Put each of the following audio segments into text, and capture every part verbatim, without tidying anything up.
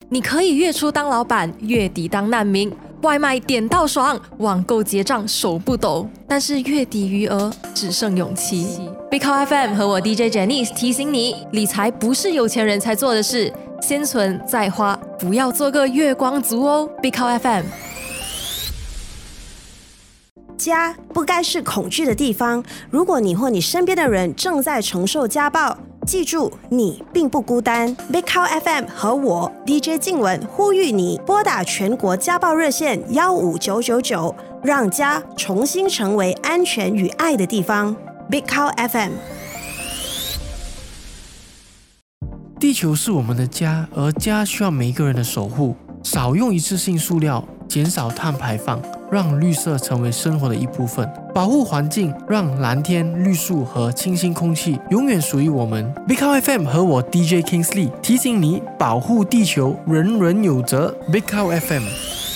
你可以月初当老板，月底当难民，外卖点到爽，网购结账手不抖，但是月底余额只剩勇气。Big Cow F M 和我 D J Janice 提醒你，理财不是有钱人才做的事，先存再花，不要做个月光族哦。Big Cow F M。 家不该是恐惧的地方。如果你或你身边的人正在承受家暴，记住，你并不孤单。Big Cow F M 和我 D J 静雯呼吁你拨打全国家暴热线一五九九九，让家重新成为安全与爱的地方。Big Cow F M。 地球是我们的家，而家需要每一个人的守护。少用一次性塑料，减少碳排放，让绿色成为生活的一部分。保护环境，让蓝天、绿树和清新空气永远属于我们。Big Cow F M 和我 D J Kingsley 提醒你，保护地球，人人有责。Big Cow F M。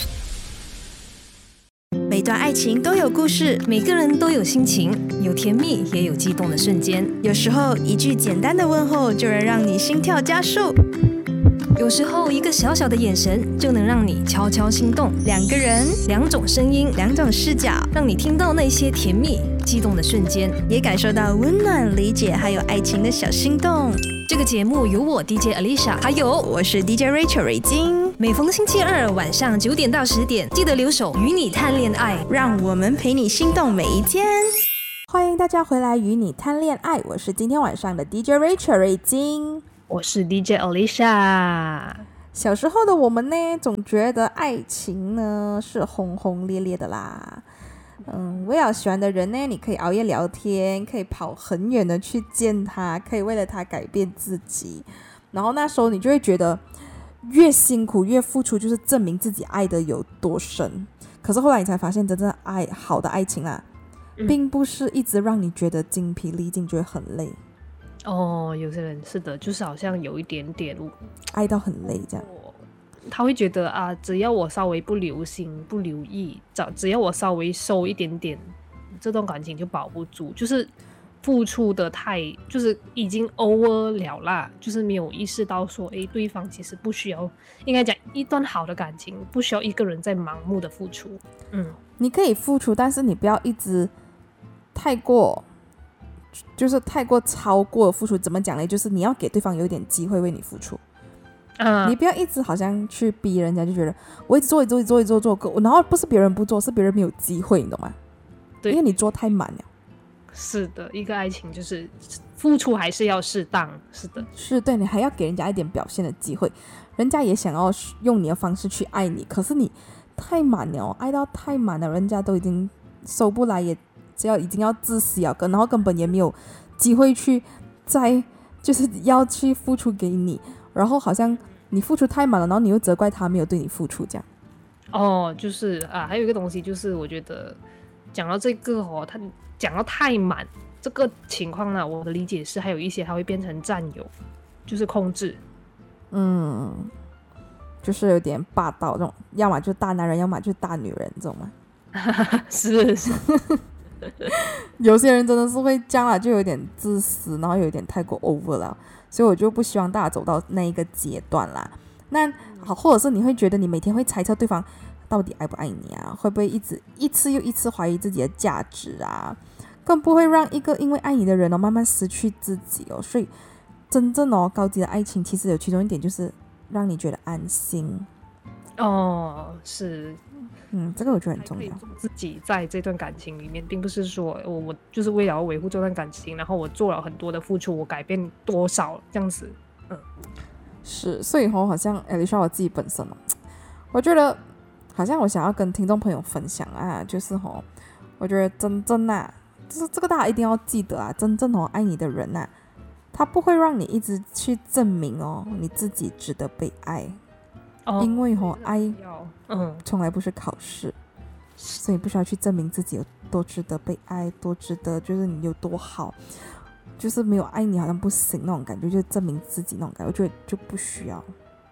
每段爱情都有故事， 每个人都有心情，有甜蜜也有激动的瞬间。 有时候一句简单的问候就能让你心跳加速， 有时候一个小小的眼神就能让你悄悄心动。 两个人， 两种声音， 两种视角， 让你听到那些甜蜜激动的瞬间， 也感受到温暖、理解还有爱情的小心动。 这个节目由我 D J Alicia 还有我是 D J Rachel 瑞金， 每逢星期二晚上九点到十点，记得留守与你谈恋爱， 让我们陪你心动每一天。 欢迎大家回来与你谈恋爱，我是今天晚上的 D J Rachel 瑞金， 我是 D J Alicia。 小时候的我们呢，总觉得爱情呢是轰轰烈烈的啦。嗯，为了喜欢的人呢，你可以熬夜聊天，可以跑很远的去见他，可以为了他改变自己。然后那时候你就会觉得，越辛苦越付出，就是证明自己爱的有多深。可是后来你才发现，真正爱好的爱情啊，嗯、并不是一直让你觉得精疲力尽，觉得很累。 哦，有些人是的，就是好像有一点点爱到很累这样。 他会觉得啊，只要我稍微不留心、不留意，只要我稍微收一点点，这段感情就保不住。就是付出的太，就是已经 over 了啦，就是没有意识到说，哎，对方其实不需要，应该讲一段好的感情不需要一个人在盲目的付出。嗯， 你可以付出，但是你不要一直太过。就是太过超过付出，怎么讲呢？就是你要给对方有一点机会为你付出，嗯，你不要一直好像去逼人家，就觉得我一直做一直做一直做一直做做，然后不是别人不做，是别人没有机会，你懂吗？对，因为你做太满了。 是的，一个爱情就是付出还是要适当，是的， 是对，你还要给人家一点表现的机会，人家也想要用你的方式去爱你，可是你太满了，爱到太满了，人家都已经收不来，也只要已经要自私了，然后根本也没有机会去再就是要去付出给你，然后好像你付出太满了，然后你又责怪他没有对你付出这样。 哦，就是啊，还有一个东西就是我觉得讲到这个哦，他讲到太满这个情况呢，我的理解是还有一些他会变成占有，就是控制， 嗯，就是有点霸道这种，要么就大男人，要么就大女人这种嘛。 是是有些人真的是会这样啦，就有点自私，然后有点太过 over 了，所以我就不希望大家走到那一个阶段啦。那好，或者是你会觉得你每天会猜测对方到底爱不爱你啊，会不会一直一次又一次怀疑自己的价值啊，更不会让一个因为爱你的人哦慢慢失去自己哦。所以真正哦高级的爱情其实有其中一点就是让你觉得安心。 哦，是。 嗯，这个我觉得很重要。 自己在这段感情里面，并不是说我我就是为了要维护这段感情，然后我做了很多的付出，我改变多少这样子。嗯， 是，所以吼，好像 Alicia 我自己本身哦，我觉得好像我想要跟听众朋友分享啊，就是吼，我觉得真正啊，就是这个大家一定要记得啊，真正哦爱你的人啊，他不会让你一直去证明哦你自己值得被爱。哦、因为哦，爱嗯从来不是考试，所以不需要去证明自己有多值得被爱，多值得就是你有多好，就是没有爱你好像不行那种感觉，就证明自己那种感觉，我觉得就不需要。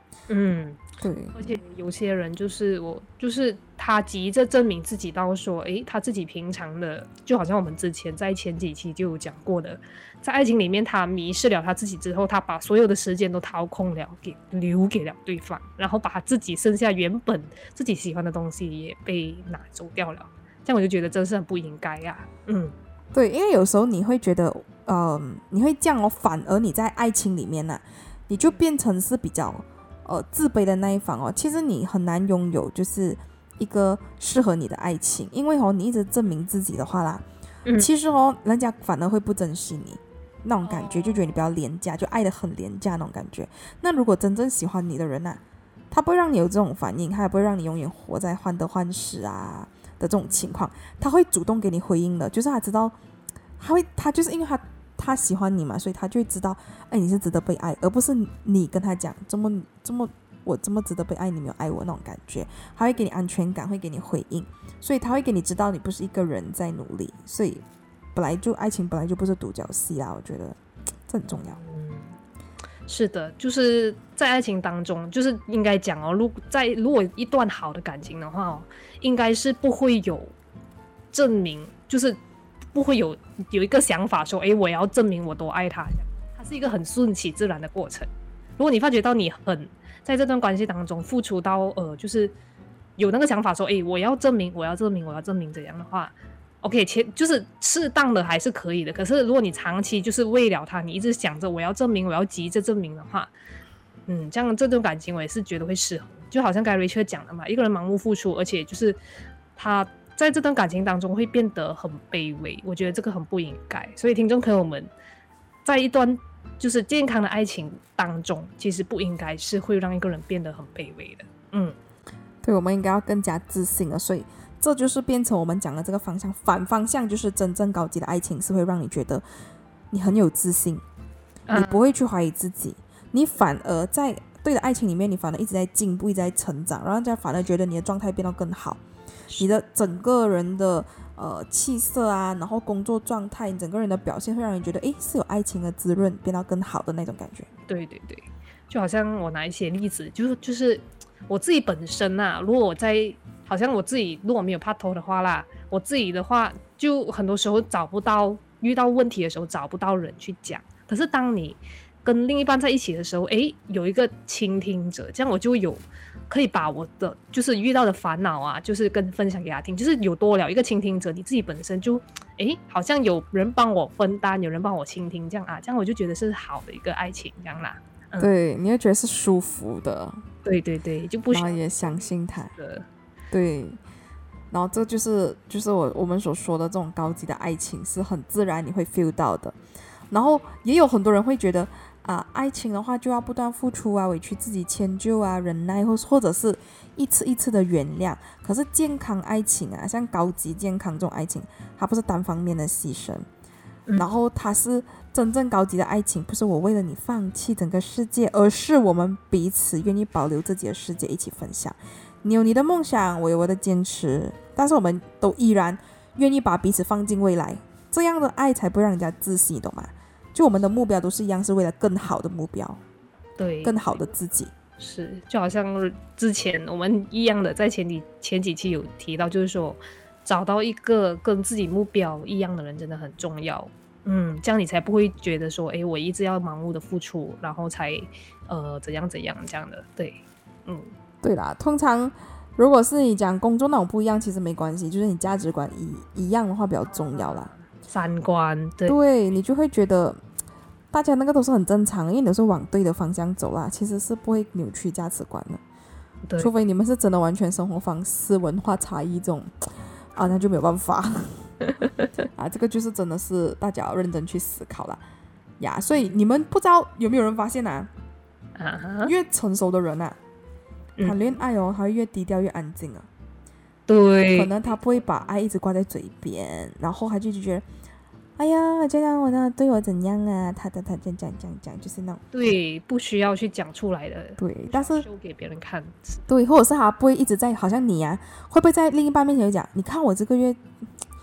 嗯，对。 而且有些人就是我，就是他急着证明自己到说，诶，他自己平常的，就好像我们之前在前几期就有讲过的，在爱情里面他迷失了他自己之后，他把所有的时间都掏空了，给留给了对方，然后把他自己剩下原本自己喜欢的东西也被拿走掉了。这样我就觉得真是很不应该啊。嗯， 对，因为有时候你会觉得，呃，你会这样哦，反而你在爱情里面呢、啊，你就变成是比较呃自卑的那一方哦。其实你很难拥有就是一个适合你的爱情，因为哦，你一直证明自己的话啦，嗯、其实哦，人家反而会不珍惜你。那种感觉就觉得你比较廉价，就爱得很廉价那种感觉。那如果真正喜欢你的人啊，他不会让你有这种反应，他也不会让你永远活在患得患失啊的这种情况，他会主动给你回应的，就是他知道，他会，他就是因为他他喜欢你嘛，所以他就会知道，哎，你是值得被爱，而不是你跟他讲这么这么我这么值得被爱，你没有爱我那种感觉，他会给你安全感，会给你回应，所以他会给你知道你不是一个人在努力，所以本来就爱情本来就不是独角戏啊，我觉得这很重要。 嗯，是的，就是在爱情当中，就是应该讲哦，如在如果一段好的感情的话哦，应该是不会有证明，就是不会有有一个想法说，哎，我要证明我多爱他，它是一个很顺其自然的过程。如果你发觉到你很在这段关系当中付出到呃，就是有那个想法说，哎，我要证明，我要证明，我要证明这样的话。OK， 就是适当的还是可以的，可是如果你长期就是为了他，你一直想着我要证明，我要急着证明的话，嗯，这样这段感情我也是觉得会失衡。就好像刚才 Rachel 讲的嘛，一个人盲目付出，而且就是他在这段感情当中会变得很卑微，我觉得这个很不应该。所以听众朋友们，在一段就是健康的爱情当中，其实不应该是会让一个人变得很卑微的。嗯， 对，我们应该要更加自信了，所以这就是变成我们讲的这个方向，反方向就是真正高级的爱情是会让你觉得你很有自信，你不会去怀疑自己，你反而在对的爱情里面，你反而一直在进步，一直在成长，然后人家反而觉得你的状态变得更好，你的整个人的呃气色啊，然后工作状态，你整个人的表现会让人觉得诶是有爱情的滋润，变到更好的那种感觉。 对对对，就好像我拿一些例子，就是就是我自己本身啊，如果我在好像我自己如果没有拍拖的话啦，我自己的话就很多时候找不到，遇到问题的时候找不到人去讲。可是当你跟另一半在一起的时候，诶，有一个倾听者，这样我就有可以把我的就是遇到的烦恼啊，就是跟分享给他听，就是有多了一个倾听者，你自己本身就诶好像有人帮我分担，有人帮我倾听，这样啊，这样我就觉得是好的一个爱情，这样啦。 嗯、对，你会觉得是舒服的。 对对对，就不需要然后也相信他。 的。 对，然后这就是就是我我们所说的这种高级的爱情是很自然你会 feel 到的。然后也有很多人会觉得啊，爱情的话就要不断付出啊，委屈自己迁就啊，忍耐，或或者是一次一次的原谅。可是健康爱情啊，像高级健康这种爱情，它不是单方面的牺牲，嗯、然后它是真正高级的爱情，不是我为了你放弃整个世界，而是我们彼此愿意保留自己的世界，一起分享。你有你的梦想，我有我的坚持，但是我们都依然愿意把彼此放进未来，这样的爱才不会让人家窒息，你懂吗？就我们的目标都是一样，是为了更好的目标， 对， 更好的自己。 是，就好像之前我们一样的，在前几前几期有提到，就是说找到一个跟自己目标一样的人真的很重要。嗯，这样你才不会觉得说，哎，我一直要盲目的付出，然后才呃怎样怎样这样的。对，嗯。 对啦，通常如果是你讲工作那种不一样，其实没关系，就是你价值观一一样的话比较重要啦。 三观，对， 对，你就会觉得大家那个都是很正常，因为你都是往对的方向走啦，其实是不会扭曲价值观的。 对， 除非你们是真的完全生活方式、文化差异这种啊，那就没有办法啊。这个就是真的是大家要认真去思考啦呀。所以你们不知道有没有人发现啊？啊越成熟的人啊。谈恋爱哦，他会越低调越安静啊。 对， 可能他不会把爱一直挂在嘴边，然后他就觉得，哎呀，这样我呢对我怎样啊？他他他这样这样这样讲，就是那种对，不需要去讲出来的。 对，但是秀给别人看。 对，或者是他不会一直在，好像你啊，会不会在另一半面前讲，你看我这个月对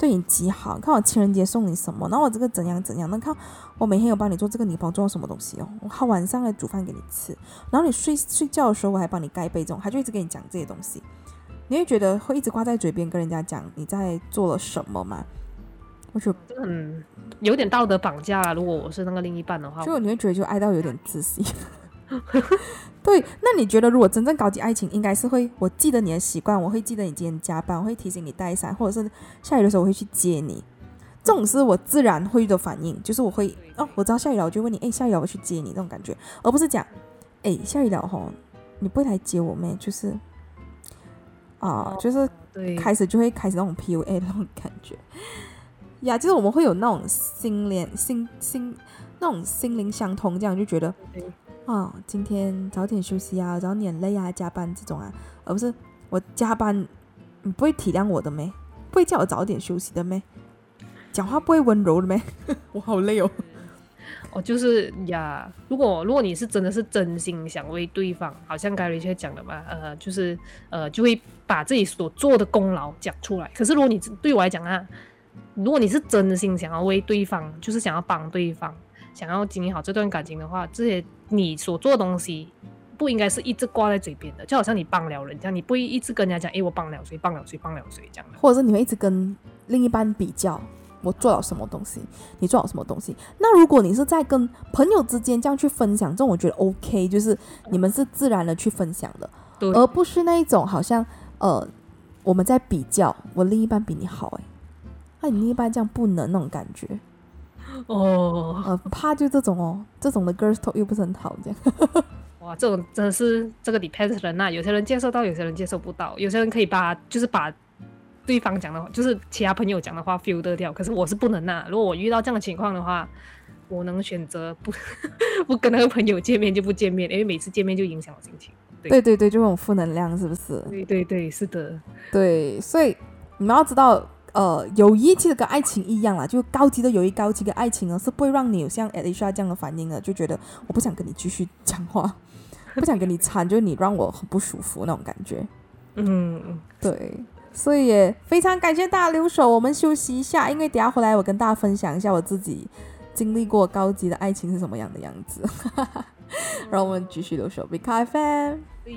对你极好，看我情人节送你什么，然后我这个怎样怎样，那看我每天有帮你做这个，你帮我做什么东西哦，我晚上来煮饭给你吃，然后你睡睡觉的时候我还帮你盖被，这种他就一直跟你讲这些东西，你会觉得会一直挂在嘴边跟人家讲你在做了什么吗？我觉得嗯，有点道德绑架啦。如果我是那个另一半的话， 就你会觉得就爱到有点窒息。对，那你觉得如果真正高级爱情应该是会，我记得你的习惯，我会记得你今天加班，我会提醒你带伞，或者是下雨的时候我会去接你，这种是我自然会的反应，就是我会哦，我知道下雨了，我就问你，哎，下雨了我去接你这种感觉，而不是讲，哎，下雨了吼，你不会来接我咩？就是啊、呃，就是开始就会开始那种 P U A 的那种感觉呀，就是我们会有那种心连心心那种心灵相通，这样就觉得啊，今天早点休息啊，早点累啊，加班这种啊，而不是我加班，你不会体谅我的咩？不会叫我早点休息的咩？讲话不会温柔的咩？我好累哦。 哦，就是呀，如果如果你是真的是真心想为对方，好像刚才Rachel讲的嘛，呃，就是呃，就会把自己所做的功劳讲出来。可是如果你对我来讲啊，如果你是真心想要为对方，就是想要帮对方，想要经营好这段感情的话，这些你所做的东西不应该是一直挂在嘴边的，就好像你帮了人这样，你不会一直跟人家讲，诶，我帮了谁，帮了谁，帮了谁这样的， 或者是你会一直跟另一半比较，我做了什么东西，你做了什么东西。那如果你是在跟朋友之间这样去分享，这种我觉得 OK， 就是你们是自然的去分享的，而不是那一种好像呃我们在比较，我另一半比你好，哎，那你另一半这样不能那种感觉。 哦， 呃，怕就这种哦，这种的 girls talk 又不是很好，这样。 哇，这种真的是这个 depends 人啊，有些人接受到，有些人接受不到，有些人可以把就是把对方讲的话，就是其他朋友讲的话 filter 掉，可是我是不能啊。如果我遇到这样的情况的话，我能选择不不跟那个朋友见面就不见面，因为每次见面就影响我心情。对对对对，就这种负能量，是不是？ 对对对，是的。 对，所以你们要知道。呃，友谊其实跟爱情一样啦，就高级的友谊、高级的爱情呢，是不会让你有像 Alicia 这样的反应的，就觉得我不想跟你继续讲话，不想跟你掺，就是你让我很不舒服那种感觉。 嗯， 对，所以也非常感谢大家留守，我们休息一下，因为等一下回来我跟大家分享一下我自己经历过高级的爱情是什么样的样子，然后我们继续留守 Big F M。